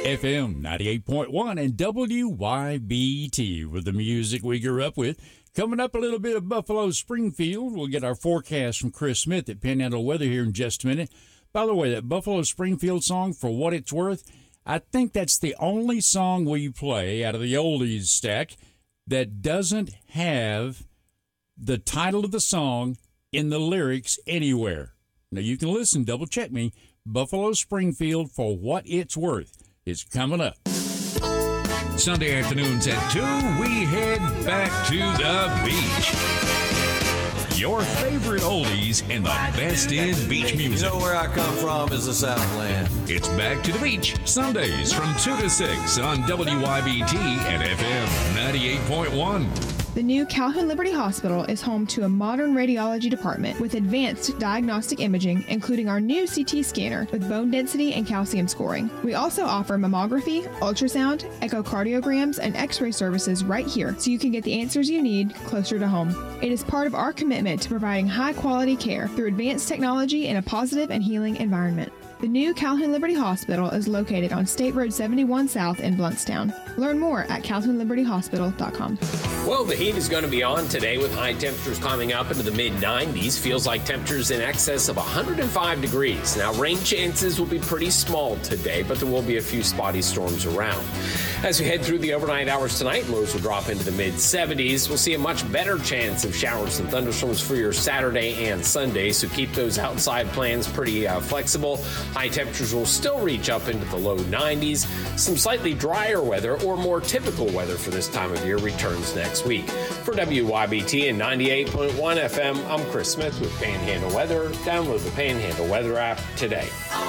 FM 98.1 and WYBT with the music we grew up with. Coming up, a little bit of Buffalo Springfield. We'll get our forecast from Chris Smith at Panhandle Weather here in just a minute. By the way, that Buffalo Springfield song, For What It's Worth, I think that's the only song we play out of the oldies stack that doesn't have the title of the song in the lyrics anywhere. Now, you can listen, double-check me. Buffalo Springfield, For What It's Worth, is coming up. Sunday afternoons at 2, we head back to the beach. Your favorite oldies and the best in beach music. You know where I come from is the Southland. It's Back to the Beach, Sundays from 2 to 6 on WYBT and FM 98.1. The new Calhoun Liberty Hospital is home to a modern radiology department with advanced diagnostic imaging, including our new CT scanner with bone density and calcium scoring. We also offer mammography, ultrasound, echocardiograms, and x-ray services right here, so you can get the answers you need closer to home. It is part of our commitment to providing high-quality care through advanced technology in a positive and healing environment. The new Calhoun Liberty Hospital is located on State Road 71 South in Bluntstown. Learn more at calhounlibertyhospital.com. Well, the heat is going to be on today with high temperatures climbing up into the mid-90s. Feels like temperatures in excess of 105 degrees. Now, rain chances will be pretty small today, but there will be a few spotty storms around. As we head through the overnight hours tonight, lows will drop into the mid-70s. We'll see a much better chance of showers and thunderstorms for your Saturday and Sunday, so keep those outside plans pretty flexible. High temperatures will still reach up into the low 90s. Some slightly drier weather or more typical weather for this time of year returns next week. For WYBT and 98.1 FM, I'm Chris Smith with Panhandle Weather. Download the Panhandle Weather app today.